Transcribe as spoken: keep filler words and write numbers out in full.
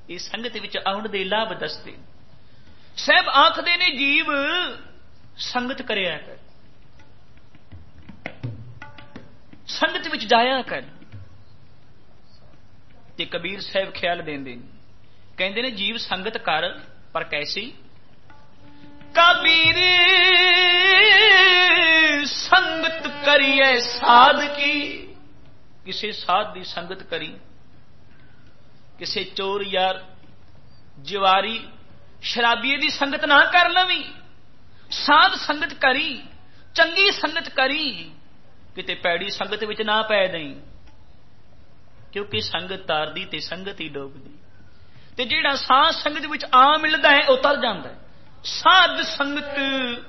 ਇਹ ਸੰਗਤ ਵਿੱਚ ਆਉਣ ਦੇ ਲਾਭ ਦੱਸਦੇ। ਸਾਹਿਬ ਆਖਦੇ ਨੇ ਜੀਵ ਸੰਗਤ ਕਰਿਆ ਕਰ, ਸੰਗਤ ਵਿੱਚ ਜਾਇਆ ਕਰ। ਤੇ ਕਬੀਰ ਸਾਹਿਬ ਖਿਆਲ ਦਿੰਦੇ ਨੇ, ਕਹਿੰਦੇ ਨੇ ਜੀਵ ਸੰਗਤ ਕਰ, ਪਰ ਕੈਸੀ? ਕਬੀਰ ਸੰਗਤ ਕਰੀਏ ਸਾਧ ਕੀ। ਕਿਸੇ ਸਾਧ ਦੀ ਸੰਗਤ ਕਰੀ, ਕਿਸੇ ਚੋਰ ਯਾਰ ਜਵਾਰੀ ਸ਼ਰਾਬੀਏ ਦੀ ਸੰਗਤ ਨਾ ਕਰ ਲਵੀਂ। ਸਾਧ ਸੰਗਤ ਕਰੀ, ਚੰਗੀ ਸੰਗਤ ਕਰੀ, ਕਿਤੇ ਪੈੜੀ ਸੰਗਤ ਵਿੱਚ ਨਾ ਪੈ ਦਈ, ਕਿਉਂਕਿ ਸੰਗਤ ਤਾਰਦੀ ਤੇ ਸੰਗਤ ਹੀ ਡੋਬਦੀ। ਤੇ ਜਿਹੜਾ ਸਾਧ ਸੰਗਤ ਵਿੱਚ ਆ ਮਿਲਦਾ ਹੈ ਉਹ ਤਰ ਜਾਂਦਾ ਹੈ। ਸਾਧ ਸੰਗਤ